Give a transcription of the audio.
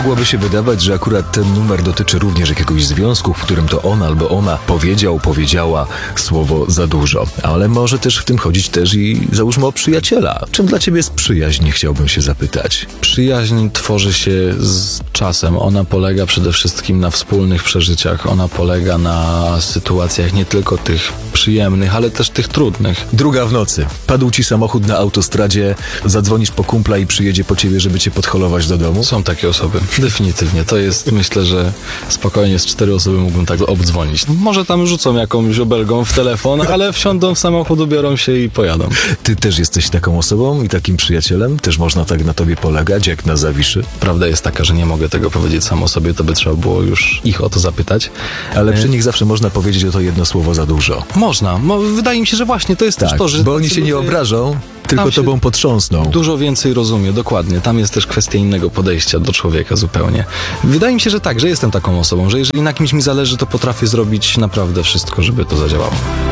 Mogłoby się wydawać, że akurat ten numer dotyczy również jakiegoś związku, w którym to on albo ona powiedziała słowo za dużo. Ale może też w tym chodzić też i załóżmy o przyjaciela. Czym dla ciebie jest przyjaźń, chciałbym się zapytać. Przyjaźń tworzy się z czasem. Ona polega przede wszystkim na wspólnych przeżyciach. Ona polega na sytuacjach nie tylko tych przyjemnych, ale też tych trudnych. 2 w nocy. Padł ci samochód na autostradzie, zadzwonisz po kumpla i przyjedzie po ciebie, żeby cię podholować do domu? Są takie osoby. Definitywnie. To jest, myślę, że spokojnie z 4 osoby mógłbym tak obdzwonić. Może tam rzucą jakąś obelgą w telefon, ale wsiądą w samochód, ubiorą się i pojadą. Ty też jesteś taką osobą i takim przyjacielem? Też można tak na tobie polegać, jak na Zawiszy? Prawda jest taka, że nie mogę tego powiedzieć sam o sobie, to by trzeba było już ich o to zapytać. Ale przy nich zawsze można powiedzieć o to jedno słowo za dużo. Można. Wydaje mi się, że właśnie to jest też to, że... bo oni się nie obrażą, tylko tobą potrząsną. Dużo więcej rozumie, dokładnie. Tam jest też kwestia innego podejścia do człowieka zupełnie. Wydaje mi się, że tak, że jestem taką osobą, że jeżeli na kimś mi zależy, to potrafię zrobić naprawdę wszystko, żeby to zadziałało.